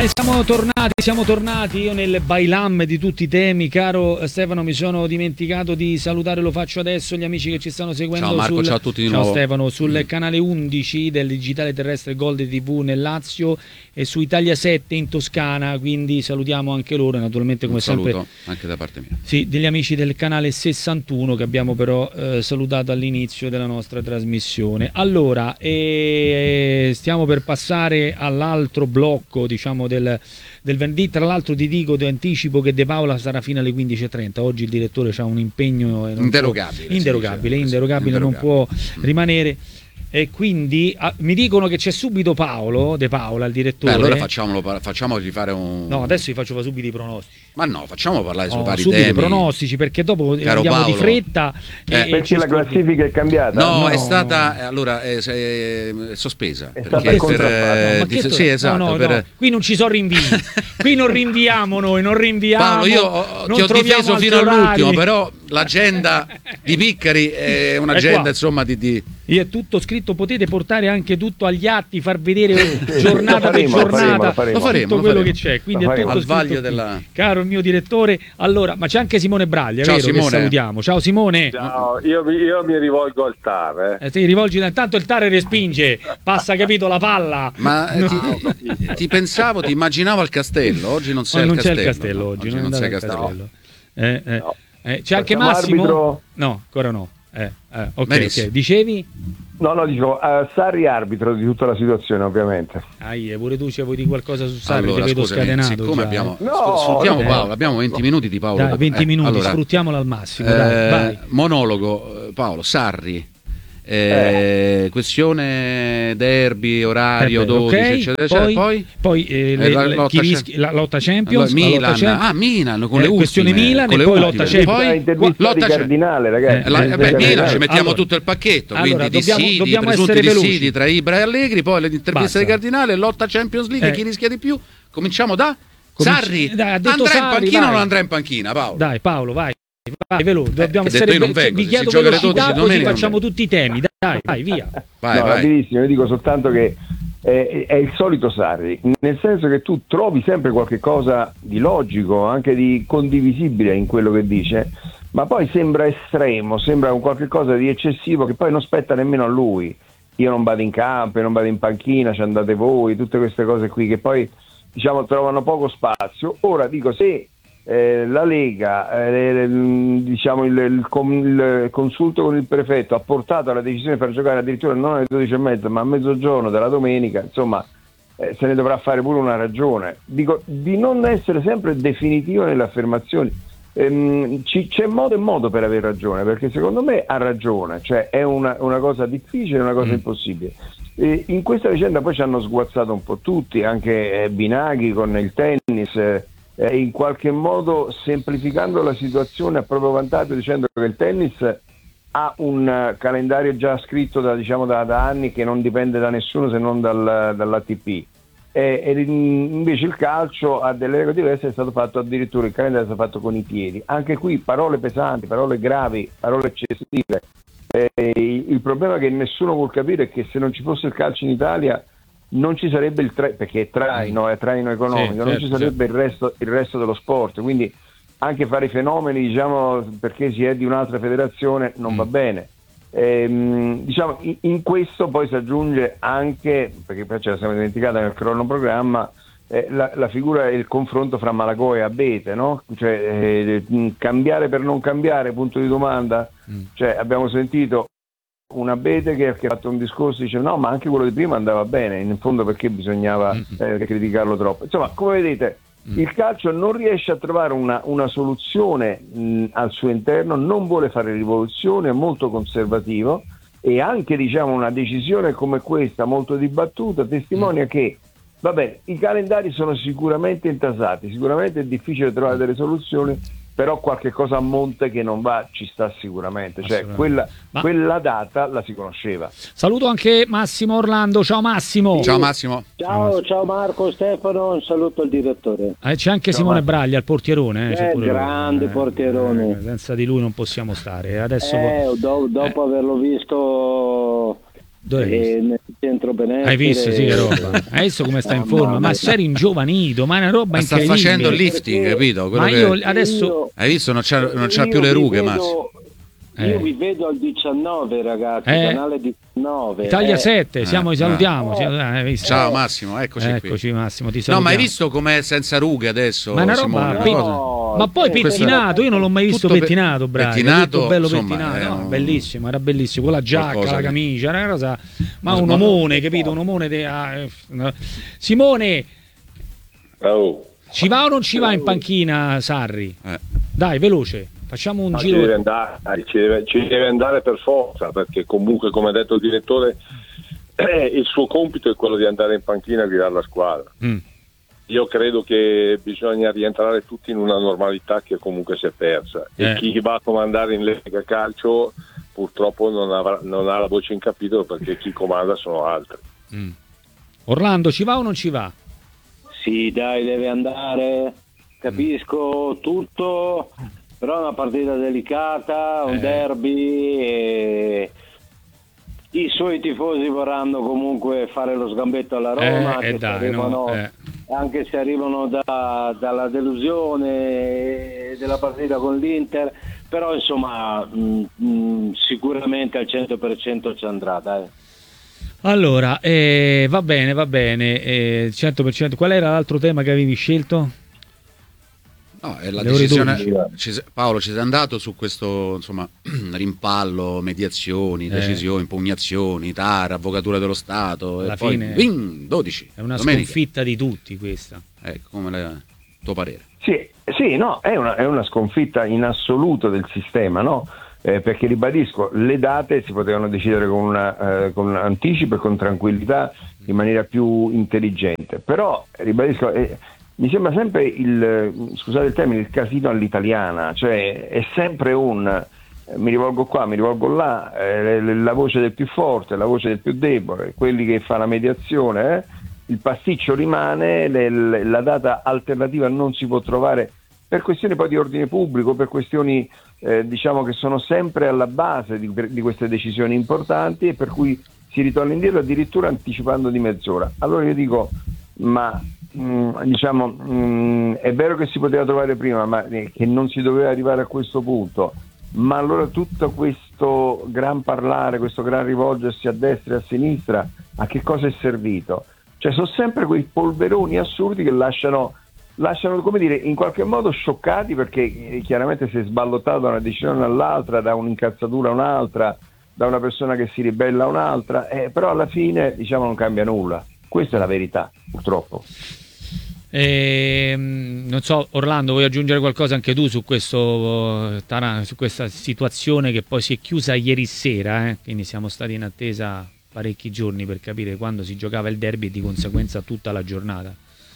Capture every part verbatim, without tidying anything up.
E siamo tornati, siamo tornati, io nel bailam di tutti i temi, caro Stefano, mi sono dimenticato di salutare, lo faccio adesso, gli amici che ci stanno seguendo. Ciao Marco, sul, ciao a tutti di ciao nuovo. Stefano, sul mm. canale undici del digitale terrestre Gold tivù nel Lazio e su Italia sette in Toscana, quindi salutiamo anche loro, naturalmente come Un saluto sempre. anche da parte mia. Sì, degli amici del canale sessantuno che abbiamo però eh, salutato all'inizio della nostra trasmissione. Allora, eh, stiamo per passare all'altro blocco, diciamo, del, del venerdì. Tra l'altro ti dico, ti anticipo che De Paola sarà fino alle quindici e trenta. Oggi il direttore ha un impegno inderogabile, può, inderogabile, dice, inderogabile, non può rimanere. E quindi ah, mi dicono che c'è subito Paolo De Paola, il direttore. Beh, allora facciamolo, facciamogli fare un... No, adesso vi faccio fare subito i pronostici. Ma no, facciamo parlare sui no, vari subito temi. i pronostici, perché dopo Caro andiamo Paolo, di fretta. eh, e, perché e la classifica è cambiata? No, no è stata no. allora è, è sospesa. È perché stata per, eh, Ma di, che to- sì, esatto. no, no, per... no. Qui non ci sono rinvii. Qui non rinviamo noi, non rinviamo. Paolo, io ho, non ti ho difeso fino all'ultimo, orari. però l'agenda di Piccari è un'agenda insomma di, di... Io è tutto scritto, potete portare anche tutto agli atti, far vedere sì, giornata per faremo, giornata, lo faremo, lo faremo, tutto lo quello faremo. che c'è. Quindi Lo è tutto faremo. Al vaglio scritto della... qui. Caro il mio direttore, allora, ma c'è anche Simone Braglia, Ciao, vero? Simone. Che salutiamo. Ciao Simone. Ciao, io mi, io mi rivolgo al T A R. Eh. Eh, ti rivolgi intanto, il Tare respinge, passa, capito, la palla. Ma eh, No. ti, ti pensavo, ti immaginavo al castello, oggi non sei Oh, al non c'è castello. il castello no? oggi, oggi non non sei andate al al castello. castello. Eh, eh. No. Eh, c'è anche Facciamo Massimo? arbitro? No, ancora no. Eh, eh, ok, Benissimo. ok. Dicevi? No, no, dico, uh, Sarri arbitro di tutta la situazione, ovviamente. Ah, pure tu ci vuoi dire qualcosa su Sarri, Allora, ti vedo scusami, scatenato. siccome già, abbiamo eh. No, sfruttiamo eh. Paolo, abbiamo venti minuti di Paolo. Dai, venti Eh, minuti, allora, sfruttiamolo al massimo. eh, Dai, vai. monologo, eh, Paolo, Sarri. Eh, questione derby, orario, Eh, beh, dodici, ok. eccetera, eccetera. Poi, Poi, poi eh, eh, le- la le- lotta chi c'è- rischi- la lotta Champions, allora, la Milan, lotta Champions. ah, Milan con Eh, le questione ultime, Milan con e le poi ultime. lotta Champions. Poi, intervista lotta di Champions. Cardinale, ragazzi. Eh, La, eh, beh, Cardinale. Milan ci mettiamo Allora, tutto il pacchetto, allora, quindi dobbiamo- dissidi, dobbiamo presunti essere veloci. dissidi tra Ibra e Allegri, poi l'intervista Basta. di Cardinale, lotta Champions League, Eh. chi rischia di più? Cominciamo da Cominci- Sarri. Dai, ha detto andrà Sarri, in panchina vai. o non andrà in panchina, Paolo? Dai Paolo, vai. Vai, veloce. Dobbiamo che detto essere io non ve- vengo, vi se chiedo si gioca alle velocità, dodici così domenica facciamo non tutti i temi. Dai, vai, via. Vai, no, vai. rapidissimo, io dico soltanto che è, è il solito Sarri, nel senso che tu trovi sempre qualche cosa di logico, anche di condivisibile in quello che dice, ma poi sembra estremo, sembra un qualche cosa di eccessivo che poi non spetta nemmeno a lui. Io non vado in campo, io non vado in panchina, ci andate voi, tutte queste cose qui che poi diciamo trovano poco spazio. Ora dico, se Eh, la Lega, eh, diciamo il, il, il consulto con il prefetto ha portato alla decisione di far giocare addirittura non alle dodici e mezza ma a mezzogiorno della domenica, insomma eh, se ne dovrà fare pure una ragione. Dico di non essere sempre definitivo nelle affermazioni. Ehm, ci, c'è modo e modo per aver ragione, perché secondo me ha ragione, cioè è una, una cosa difficile, una cosa mm. impossibile. E in questa vicenda poi ci hanno sguazzato un po' tutti, anche eh, Binaghi con il tennis, eh, Eh, in qualche modo semplificando la situazione a proprio vantaggio, dicendo che il tennis ha un uh, calendario già scritto da, diciamo, da, da anni che non dipende da nessuno se non dal, dall'A T P e, e invece il calcio ha delle regole diverse, è stato fatto addirittura il calendario è stato fatto con i piedi. Anche qui parole pesanti, parole gravi, parole eccessive. Eh, il problema che nessuno vuol capire è che se non ci fosse il calcio in Italia non ci sarebbe il tra- perché è traino, è traino economico, sì, non certo, ci sarebbe il resto, il resto dello sport, quindi anche fare i fenomeni, diciamo, perché si è di un'altra federazione non mm. va bene. Ehm, diciamo, in, in questo poi si aggiunge anche, perché poi ce la siamo dimenticata nel cronoprogramma, eh, la, la figura e il confronto fra Malagò e Abete, no? Cioè, eh, cambiare per non cambiare, punto di domanda. Mm. Cioè, abbiamo sentito un Abete che, che ha fatto un discorso, dice no, ma anche quello di prima andava bene, in fondo perché bisognava eh, criticarlo troppo. Insomma, come vedete, mm. il calcio non riesce a trovare una, una soluzione mh, al suo interno, non vuole fare rivoluzione, è molto conservativo e anche diciamo una decisione come questa, molto dibattuta, testimonia mm. che vabbè, i calendari sono sicuramente intasati, sicuramente è difficile trovare delle soluzioni, però qualche cosa a monte che non va ci sta sicuramente, cioè quella, Ma... quella data la si conosceva. Saluto anche Massimo Orlando, ciao Massimo. Ciao Massimo. Ciao, ciao Marco, Stefano, un saluto al direttore. Eh, c'è anche ciao, Simone Marco. Braglia, il portierone. Eh, eh, pure grande lui. portierone. Eh, senza di lui non possiamo stare. Adesso eh, do, dopo eh. averlo visto Dove hai visto? E nel centro benessere. Hai visto, sì, che roba. Hai visto come sta in forma? Ma sei ringiovanito, ma è una roba Ma sta incredibile. facendo il lifting, capito? Quello Ma che- io adesso Io- Hai visto? Non c'ha, non c'ha io più le vi rughe, vedo- Massimo. Eh. Io vi vedo al diciannove, ragazzi, Eh. canale diciannove. Italia eh. sette, siamo, Eh, salutiamo. eh. Sì, eh, hai visto? Ciao Massimo, eccoci, Eccoci Massimo, ti qui. No, salutiamo. ma hai visto com'è senza rughe adesso? Ma è una roba Simone? Una pe- cosa- No, ma poi eh, pettinato, io non l'ho mai visto Tutto pe- pettinato, bravo. pettinato, bello insomma, pettinato, è no, un- bellissimo, era bellissimo, con la giacca, qualcosa la che- camicia, era una cosa, ma Ma- un ma- omone, capito? Un omone de- ah, eh, no. Simone, Oh, ci va o non ci va in panchina Sarri? Eh. Dai, veloce, facciamo un ma ci giro. deve andare, ci deve, ci deve andare per forza, perché comunque, come ha detto il direttore, eh, il suo compito è quello di andare in panchina a guidare la squadra. Mm. Io credo che bisogna rientrare tutti in una normalità che comunque si è persa, Eh. e chi va a comandare in Lega Calcio purtroppo non, avrà, non ha la voce in capitolo, perché chi comanda sono altri. Mm. Orlando, ci va o non ci va? Sì, dai, deve andare. Capisco tutto, però è una partita delicata, un Eh. derby. E i suoi tifosi vorranno comunque fare lo sgambetto alla Roma, Eh, anche, eh, se dai, arrivano, no, eh. anche se arrivano da- dalla delusione della partita con l'Inter, però insomma mh, mh, sicuramente al cento per cento ci andrà, dai. Allora, eh, va bene, va bene, eh, cento per cento. Qual era l'altro tema che avevi scelto? No, è la Le ore decisione. dodici. ci se- Paolo, ci sei andato su questo, insomma, rimpallo, mediazioni, Eh. decisioni, impugnazioni, T A R, Avvocatura dello Stato, Alla e poi fine- wing, dodici. È una domenica. sconfitta di tutti questa. Ecco, come le- tuo parere. Sì, sì, no, è una, è una sconfitta in assoluto del sistema, no? Eh, perché ribadisco, le date si potevano decidere con, una, eh, con un anticipo e con tranquillità, in maniera più intelligente. Però, ribadisco, eh, mi sembra sempre il, scusate il termine, il casino all'italiana, cioè è sempre un, eh, mi rivolgo qua, mi rivolgo là, eh, la voce del più forte, la voce del più debole, quelli che fa la mediazione, eh, il pasticcio rimane, le- le- la data alternativa non si può trovare per questioni poi di ordine pubblico, per questioni eh, diciamo che sono sempre alla base di, di queste decisioni importanti, e per cui si ritorna indietro addirittura anticipando di mezz'ora. Allora io dico, ma mh, diciamo mh, è vero che si poteva trovare prima, ma eh, che non si doveva arrivare a questo punto, ma allora tutto questo gran parlare, questo gran rivolgersi a destra e a sinistra, a che cosa è servito? Cioè sono sempre quei polveroni assurdi che lasciano lasciano, come dire, in qualche modo scioccati, perché eh, chiaramente si è sballottato da una decisione all'altra, da un'incazzatura a un'altra, da una persona che si ribella a un'altra, eh, però alla fine diciamo non cambia nulla. Questa è la verità, purtroppo. Ehm, non so, Orlando, vuoi aggiungere qualcosa anche tu su, questo, Tara- su questa situazione che poi si è chiusa ieri sera, eh? Quindi siamo stati in attesa parecchi giorni per capire quando si giocava il derby e di conseguenza tutta la giornata.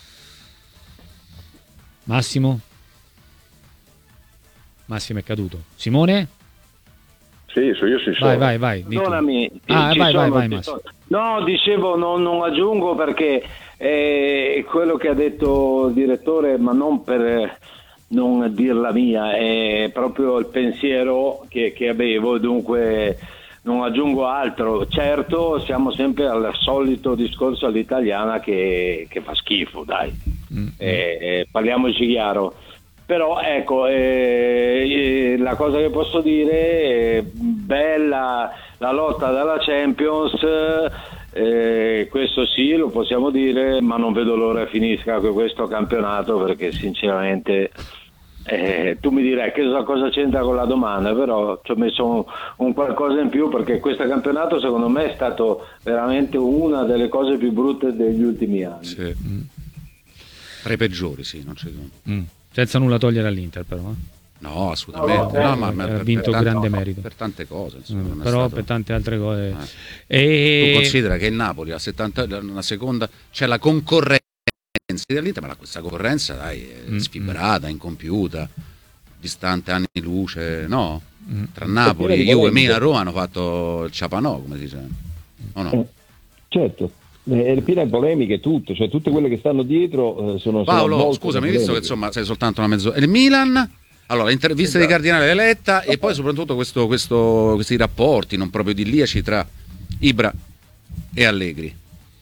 Massimo? Massimo è caduto. Simone? Sì, so- io ci sono. Vai, vai, vai. di tu. Perdonami, Ah, ci vai, vai, sono, vai, ci Massimo. sono. No, dicevo, non, non aggiungo perché è quello che ha detto il direttore, ma non per non dir la mia, è proprio il pensiero che, che avevo, dunque non aggiungo altro. Certo, siamo sempre al solito discorso all'italiana che, che fa schifo, dai, Mm. eh, eh, parliamoci chiaro. Però ecco, eh, eh, la cosa che posso dire è bella la lotta dalla Champions, eh, questo sì, lo possiamo dire, ma non vedo l'ora che finisca questo campionato, perché sinceramente eh, tu mi direi che so cosa c'entra con la domanda, però ci ho messo un, un qualcosa in più, perché questo campionato secondo me è stato veramente una delle cose più brutte degli ultimi anni. Sì. Tra i peggiori, sì, non c'è. Mm. Senza nulla togliere all'Inter, però. eh. No, assolutamente. No, No, ma, ma ha per, vinto per grande tante, merito. per tante cose. Insomma, Mm, non è però stato- per tante altre cose. Eh. E... Tu considera che il Napoli ha settanta, una seconda, c'è la concorrenza dell'Inter, ma questa concorrenza dai, è Mm, sfibrata, incompiuta, distante anni luce, no? Mm. Tra Napoli, Perché Juve, veramente- Milan, Roma hanno fatto il ciapanò, come si dice. O no? Certo, è piena di polemiche tutto, cioè tutte quelle che stanno dietro eh, sono Paolo, sono molte scusami, visto che polemiche. insomma sei soltanto una mezz'ora. Il Milan, allora, l'intervista di Cardinale Letta e poi soprattutto questo, questo, questi rapporti non proprio idilliaci tra Ibra e Allegri?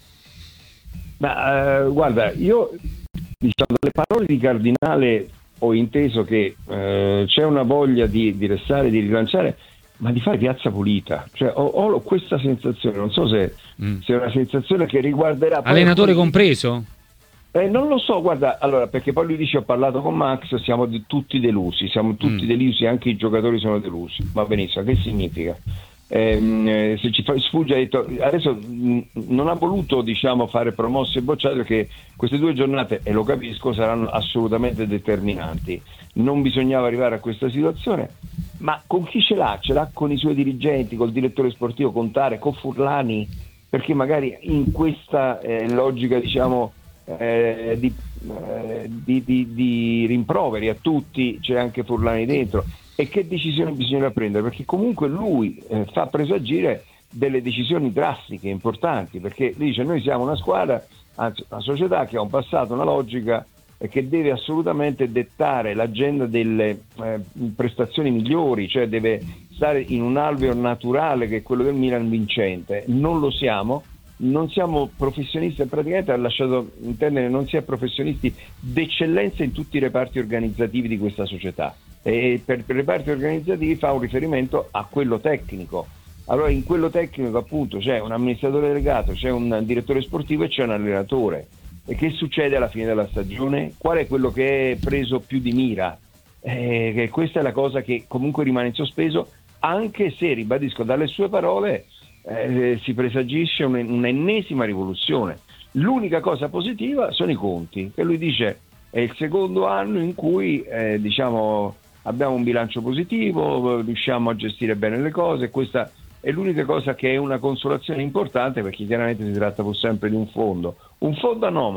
Ma eh, guarda, io diciamo dalle parole di Cardinale ho inteso che eh, c'è una voglia di, di restare, di rilanciare, ma di fare piazza pulita. Cioè, ho, ho questa sensazione, non so se, mm. se è una sensazione che riguarderà... Allenatore poi... compreso? Eh, non lo so, guarda, allora, perché poi lui dice ho parlato con Max, siamo di, tutti delusi, siamo tutti mm. delusi, anche i giocatori sono delusi. Va benissimo, che significa? Eh, se ci fa, sfugge, ha detto, adesso mh, non ha voluto diciamo fare promosse e bocciate perché queste due giornate, e lo capisco, saranno assolutamente determinanti. Non bisognava arrivare a questa situazione, ma con chi ce l'ha? Ce l'ha con i suoi dirigenti, col direttore sportivo Contare, con Furlani, perché magari in questa eh, logica diciamo eh, di, eh, di, di, di rimproveri a tutti c'è anche Furlani dentro. E che decisioni bisogna prendere? Perché comunque lui eh, fa presagire delle decisioni drastiche, importanti, perché dice noi siamo una squadra, anzi una società che ha un passato, una logica e che deve assolutamente dettare l'agenda delle eh, prestazioni migliori, cioè deve stare in un alveo naturale che è quello del Milan vincente. Non lo siamo, non siamo professionisti, praticamente ha lasciato intendere non si è professionisti d'eccellenza in tutti i reparti organizzativi di questa società. E per, per reparti organizzativi fa un riferimento a quello tecnico. Allora in quello tecnico appunto c'è un amministratore delegato, c'è un direttore sportivo e c'è un allenatore. E che succede alla fine della stagione? Qual è quello che è preso più di mira? Eh, che questa è la cosa che comunque rimane in sospeso, anche se, ribadisco, dalle sue parole eh, si presagisce un, un'ennesima rivoluzione. L'unica cosa positiva sono i conti, che lui dice è il secondo anno in cui eh, diciamo abbiamo un bilancio positivo, riusciamo a gestire bene le cose, questa è l'unica cosa che è una consolazione importante, perché chiaramente si tratta pur sempre di un fondo, un fondo anomalo.